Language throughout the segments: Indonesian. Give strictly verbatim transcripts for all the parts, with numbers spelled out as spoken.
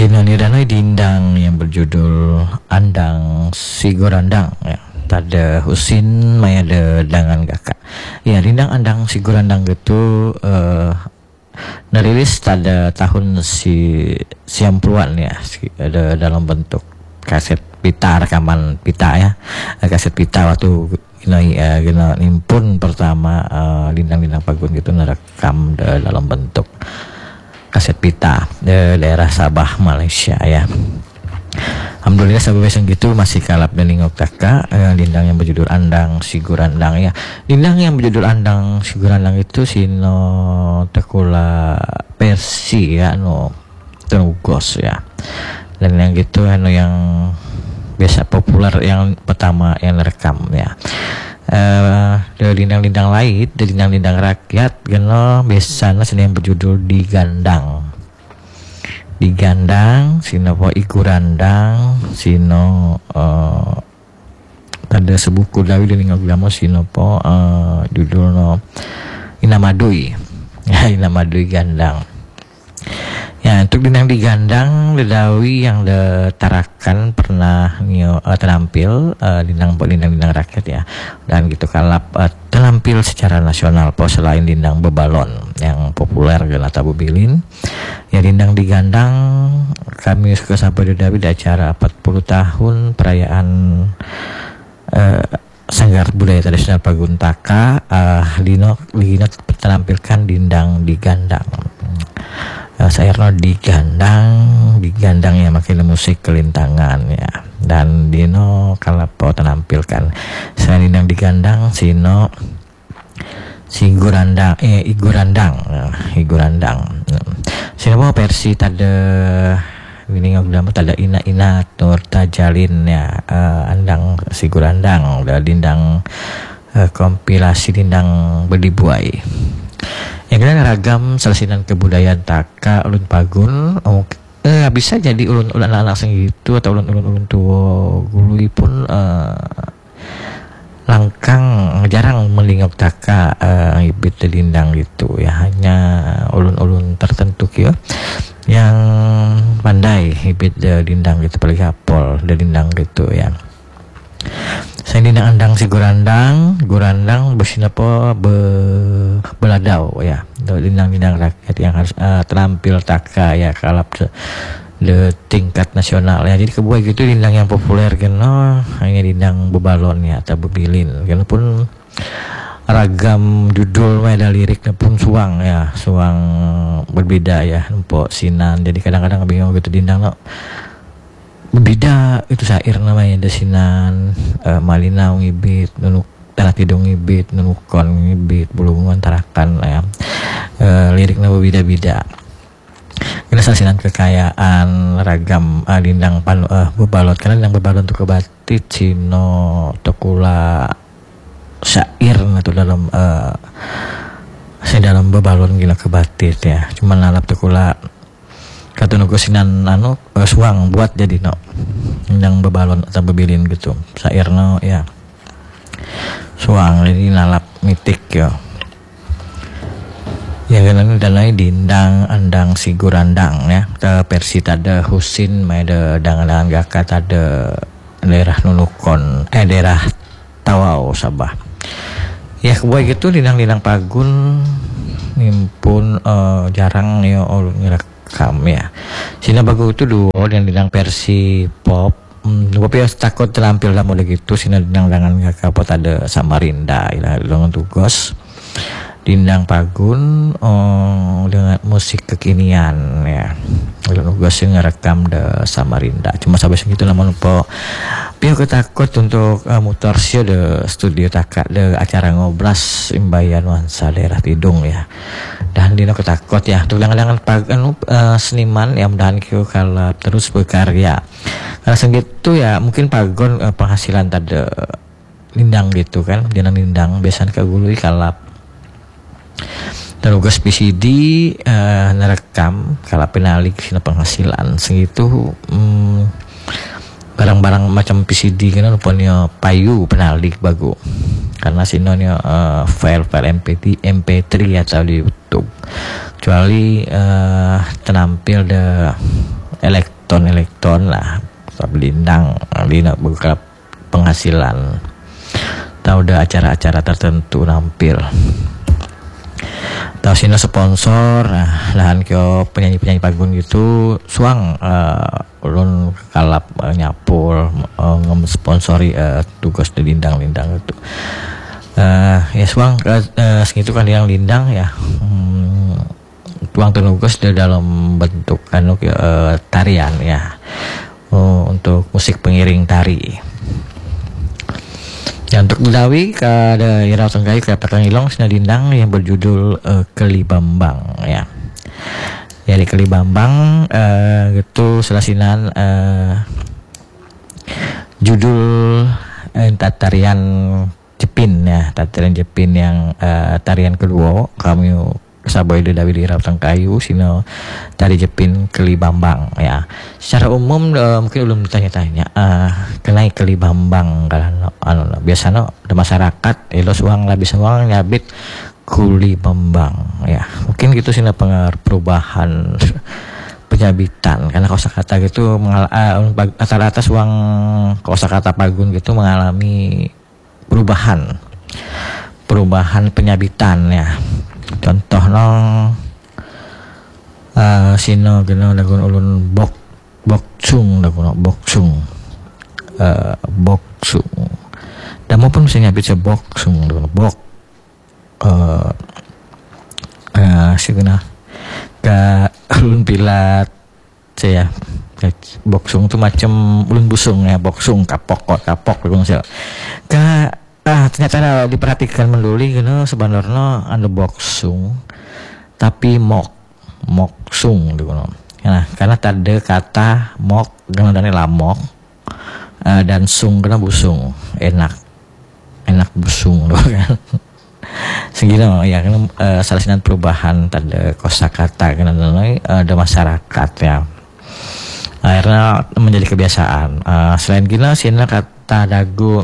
Dinani danai dindang yang berjudul Andang Sigurandang ya. Tada Husin maya de dangan kakak. Ya, dindang Andang Sigurandang gitu uh, nerilis pada tahun si siam puluhan ya, si, ada dalam bentuk kaset pita, rekaman pita ya. Kaset pita waktu gina uh, gina nimpun pertama uh, dindang-dindang pagun gitu nerekam de, dalam bentuk kaset pita di daerah Sabah, Malaysia ya. Alhamdulillah sababnya gitu masih kalap dan ningok taka eh, dindang yang berjudul Andang Sigurandang ya. Dindang yang berjudul Andang Sigurandang itu sino tekula Persi ya no tenugos ya. Dan yang gitu anu yang biasa populer yang pertama yang rekam ya. Uh, dari dindang-dindang lain, dari dindang-dindang rakyat geno biasanya seni yang berjudul Digandang. Digandang sino po igurandang sino uh, ada sebuku dawi dan ngagamo sino po uh, judulno Inamadui ya, Inamadui gandang ya. Untuk dindang digandang dedawi yang ditarakan pernah nio uh, terampil uh, dindang po dindang dindang rakyat ya, dan gitu kalap uh, terampil secara nasional po selain dindang bebalon yang populer gana tabu bilin ya. Dindang digandang kami suka sampai dedawi di acara empat puluh tahun perayaan uh, Sanggar Budaya Tradisional Paguntaka uh, Lino Lino terampilkan dindang digandang. Uh, saya no digandang digandang ya, makin musik kelintangan ya, dan dino kalapo tenampilkan saya dindang digandang sino sigurandang eh igurandang uh, igurandang sino po versi tada ini ngogdam tada ina ina tur tajalin ya uh, andang sigurandang udah dindang uh, kompilasi dindang bedibuai yang kena ragam selesinan kebudayaan taka ulun pagun. Oh, eh, bisa jadi ulun ulun anak-anak segitu atau ulun ulun ulun tua gului pun uh, langkang jarang melingok taka uh, ibit dindang gitu ya, hanya ulun-ulun tertentu ya yang pandai ibit dindang gitu, paling hafal dindang gitu ya. Saya dindang Andang Sigurandang Gurandang bersina po be, beladau ya, dindang-dindang rakyat yang harus uh, terampil taka ya kalap de, de tingkat nasional ya. Jadi kebuai gitu dindang yang populer kena hanya dindang bebalon ya atau bebilin, kena pun ragam judul ada liriknya pun suang ya, suang berbeda ya empok sinan. Jadi kadang-kadang bingung gitu dindang no berbeda itu syair namanya desinan uh, malina ngibit nunuk tanah tidung ngibit nunukon ngibit bulungan tarakan ya, uh, liriknya berbeda-beda. Ini sasinan kekayaan ragam uh, dindang panu uh, bebalot, karena dindang bebalot untuk kebatit sino tokula syair atau dalam uh, si dalam bebalon gila kebatit ya, cuman lalap tokula kata nugusinan anu uh, suang buat jadi no yang bebalon atau bebilin gitu syair no ya suang jadi nalap mitik yo ya. Karena danai dindang Andang Sigurandang ya ta versi tada Husin maeda dangan-dangan gaka tada daerah Nunukon eh daerah Tawau Sabah ya. Kebuai gitu dindang-dindang pagun nimpun uh, jarang yo ngirak kam ya. Sina bagu itu dua yang dindang versi pop. Hmm, tapi ya takut terampil lah model gitu. Sina dindang dengan kakak pot ada Samarinda ilah dengan tugas. Dindang pagun oh, dengan musik kekinian ya. Tugas yang ngerekam de Samarinda. Cuma sampai segitu namun po. Pio ketakut untuk uh, mutor sio de studio taka de acara ngobras imbayan nuansa daerah Tidung ya. Dan dino ketakut ya untuk dengan pagan uh, seniman yang mudahan kio kalau terus berkarya karena segitu ya mungkin pagon uh, penghasilan tada lindang gitu kan, dindang lindang biasanya kagului kalap terugas P C D uh, nerekam kalap penalik sina penghasilan segitu um, barang-barang macam P C D kan rupanya payu penalik bagu karena sinonya uh, file-file M P tiga M P tiga atau di YouTube kecuali uh, tenampil de elek elektron-elektron lah belindang lina buka penghasilan tahu ada acara-acara tertentu nampil tahu sini sponsor nah, lahan kyo penyanyi-penyanyi pagun gitu suang uh, ulun kalap uh, nyapul uh, ngesponsori uh, tugas di lindang-lindang itu uh, ya suang uh, uh, segitu kan yang lindang ya hmm, tuang tugas di dalam bentuk anu uh, tarian ya uh, untuk musik pengiring tari. Ya, untuk Betawi ke daerah Tenggai ke Petangilong Sinadindang yang berjudul uh, Kelibambang ya. Ya di Kelibambang uh, gitu selasinan uh, judul uh, tarian Jepin ya, tarian Jepin yang uh, tarian kedua kami Saboy Dedawi di Rautang Kayu sino tari Jepin Kelibambang ya. Secara umum uh, mungkin belum ditanya-tanya uh, kenai Kelibambang kan anu biasanya ada masyarakat elo suang labis suang nyabit Kulibambang ya. Mungkin gitu sih pengaruh perubahan penyabitan karena kosakata gitu mengal- uh, rata-rata suang kosakata pagun gitu mengalami perubahan perubahan penyabitan ya. Contoh no uh, sino geno dagun ulun bok boksung dagun boksung uh, boksung dan maupun bisa nyabit se boksung dagun bok uh, uh, siguna ka ulun pilat saya boksung tu macam ulun busung ya boksung kapok kapok dagun saya ka ah ternyata diperhatikan meluli gitu sebenarnya anu boksung tapi mok moksung gitu nah karena tadi kata mok dengan dani lamok uh, dan sung kena busung enak enak busung loh kan segini ya kan uh, salahsinan perubahan tadi kosakata kan uh, ada masyarakat ya akhirnya menjadi kebiasaan uh, selain gila sini kata dagu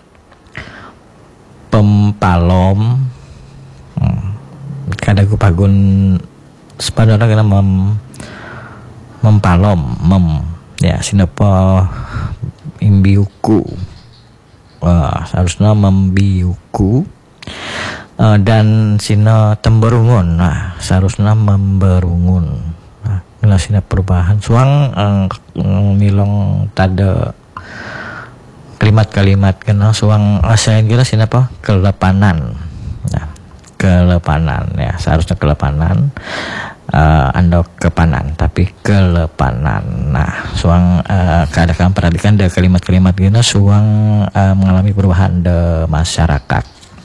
pempalom hmm. kadagu pagun sepadana kena mem mempalom mem ya sinepa imbiuku wah seharusnya membiuku uh, dan sina temberungun nah seharusnya memberungun nah inilah sina perubahan suang uh, nilong tada kalimat-kalimat kena suang asain kira sini apa kelepanan nah, kelepanan ya seharusnya kelepanan uh, ando kepanan tapi kelepanan nah suang uh, keadaan perhatikan ada kalimat-kalimat gini suang uh, mengalami perubahan de masyarakat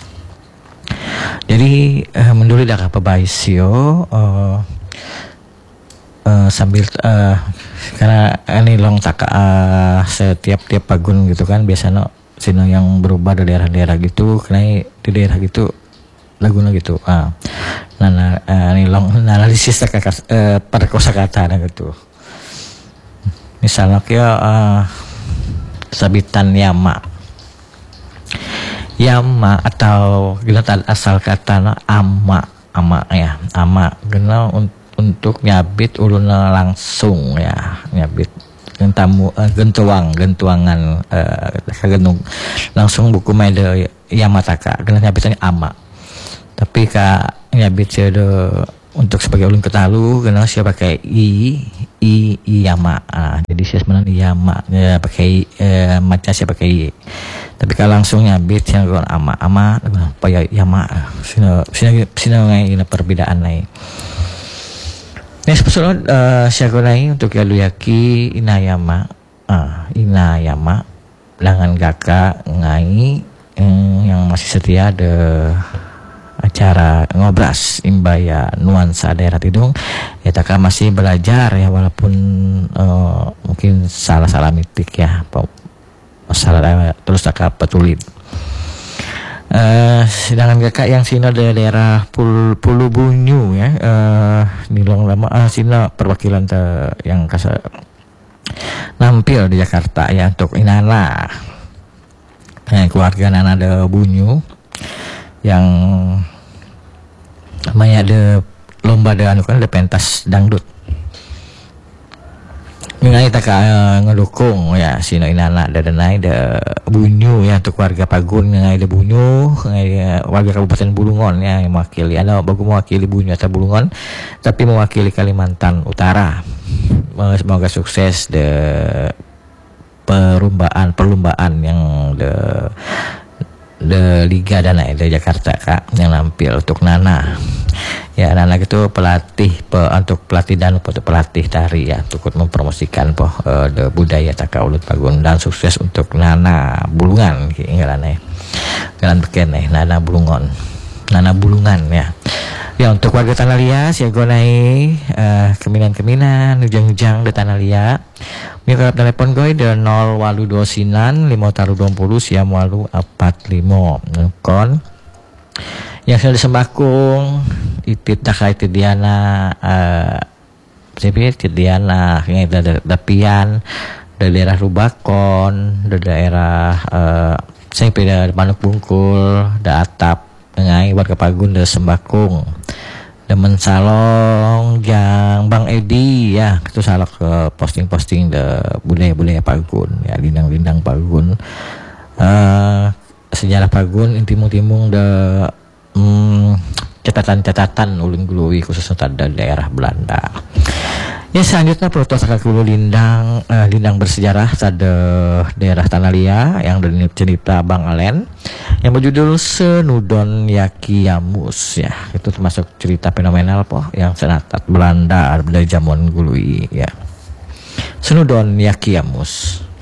jadi uh, menduli dah apa baisio uh, uh, sambil uh, karena ini long tak uh, setiap tiap pagun gitu kan biasanya sino yang berubah dari daerah-daerah gitu karena di daerah gitu laguna gitu ah nah, nah uh, ini long analisis tak uh, pada kosakata nah gitu misalnya kaya uh, sabitan yama yama atau gila asal kata no, ama ama ya ama gila untuk untuk nyabit uluna langsung ya nyabit gentamu uh, gentuang gentuangan uh, kagenung langsung buku mede yamataka kena nyabitannya ama tapi ka nyabit sedo untuk sebagai ulun ketalu kena siapa pakai i i i yama ah, jadi sia sebenarnya yama ya pakai uh, maca siapa pakai i tapi kalau langsung nyabit siang ama ama apa ya yama sina sina sina ngai perbedaan nai. Nah, sebetulnya uh, syagonai untuk Yaluyaki Inayama, uh, Inayama, Langan Gaka Ngai eh, yang masih setia ada acara ngobras imbaya nuansa daerah Tidung. Ya taka masih belajar ya walaupun uh, mungkin salah-salah mitik ya, salah terus taka petulid. Uh, sedangkan kakak yang sini ada daerah Pul Pulu Bunyu ya uh, nilong lama ah sini perwakilan te, yang kasa nampil di Jakarta ya untuk Inana nah, keluarga Nana ada Bunyu yang namanya ada lomba ada anu kan ada pentas dangdut ini Ngai tak uh, ngedukung ya si inana da denai da bunyu ya untuk warga Pagun ngai da bunyu ngai uh, warga Kabupaten Bulungan ya yang mewakili ada bagus mewakili bunyu atau Bulungan tapi mewakili Kalimantan Utara. Uh, semoga sukses de perlombaan perlombaan yang de de Liga Dana de Jakarta Kak yang nampil untuk Nana. Ya, Nana itu pelatih pe, untuk pelatih dan untuk pelatih tari ya, untuk mempromosikan po uh, de budaya taka ulut Pagun dan sukses untuk Nana Bulungan inggalan eh. Galan beken eh Nana Bulungan. Nana Bulungan ya. Ya untuk warga Tanah Lia siaga naik uh, keminan-keminan ujang-ujang di Tanah Lia. Mikrop telepon gue de nol walu dua sinan lima taru dua puluh siam walu empat lima kon. Yang sudah disembakung itit takai tidiana uh, sebenarnya tidiana yang ada dapian dari daerah Rubakon dari daerah uh, saya pada Manuk Bungkul da atap ngai warga Pagun da sembakung demen salong yang Bang Edi ya itu salah ke posting-posting da budaya-budaya Pagun ya lindang-lindang Pagun uh, sejarah Pagun intimung-timung da Hmm, catatan-catatan ulun gului khususnya pada daerah Belanda. Ya selanjutnya protos kakulu lindang uh, lindang bersejarah pada daerah Tanah Lia yang dari cerita Bang Alen yang berjudul Senudon Yakiamus ya itu termasuk cerita fenomenal po yang senatat Belanda dari zaman gului ya. Senudon Yakiamus.